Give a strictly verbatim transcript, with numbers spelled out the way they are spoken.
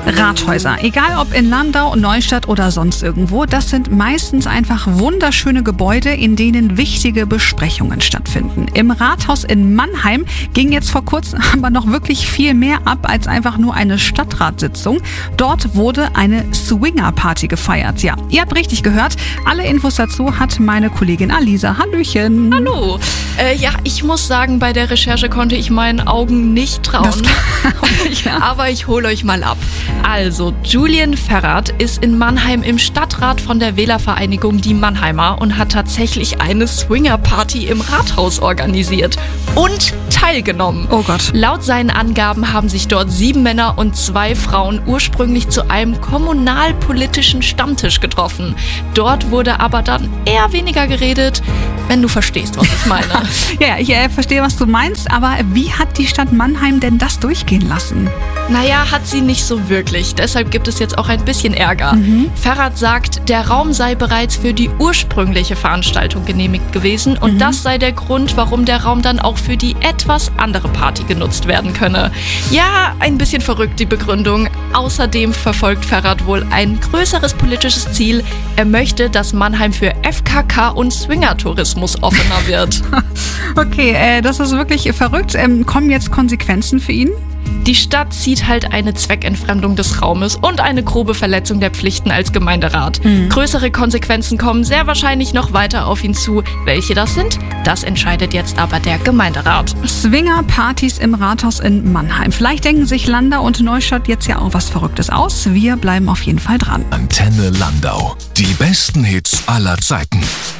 Rathäuser, egal ob in Landau, Neustadt oder sonst irgendwo, das sind meistens einfach wunderschöne Gebäude, in denen wichtige Besprechungen stattfinden. Im Rathaus in Mannheim ging jetzt vor kurzem aber noch wirklich viel mehr ab als einfach nur eine Stadtratssitzung. Dort wurde eine Swinger-Party gefeiert. Ja, ihr habt richtig gehört. Alle Infos dazu hat meine Kollegin Alisa. Hallöchen. Hallo. Äh, ja, ich muss sagen, bei der Recherche konnte ich meinen Augen nicht trauen. Das ich, ja. Aber ich hole euch mal ab. Also, Julian Ferrat ist in Mannheim im Stadtrat von der Wählervereinigung Die Mannheimer und hat tatsächlich eine Swinger-Party im Rathaus organisiert und teilgenommen. Oh Gott. Laut seinen Angaben haben sich dort sieben Männer und zwei Frauen ursprünglich zu einem kommunalpolitischen Stammtisch getroffen. Dort wurde aber dann eher weniger geredet, wenn du verstehst, was ich meine. Ja, ich äh, verstehe, was du meinst, aber wie hat die Stadt Mannheim denn das durchgehen lassen? Naja, hat sie nicht so wirklich. Deshalb gibt es jetzt auch ein bisschen Ärger. Mhm. Ferrat sagt, der Raum sei bereits für die ursprüngliche Veranstaltung genehmigt gewesen und Mhm. das sei der Grund, warum der Raum dann auch für die etwas andere Party genutzt werden könne. Ja, ein bisschen verrückt die Begründung. Außerdem verfolgt Ferrat wohl ein größeres politisches Ziel. Er möchte, dass Mannheim für F K K und Swinger-Tourismus offener wird. Okay, äh, das ist wirklich verrückt. Ähm, kommen jetzt Konsequenzen für ihn? Die Stadt sieht halt eine Zweckentfremdung des Raumes und eine grobe Verletzung der Pflichten als Gemeinderat. Mhm. Größere Konsequenzen kommen sehr wahrscheinlich noch weiter auf ihn zu. Welche das sind, das entscheidet jetzt aber der Gemeinderat. Swinger-Partys im Rathaus in Mannheim. Vielleicht denken sich Landau und Neustadt jetzt ja auch was Verrücktes aus. Wir bleiben auf jeden Fall dran. Antenne Landau. Die besten Hits aller Zeiten.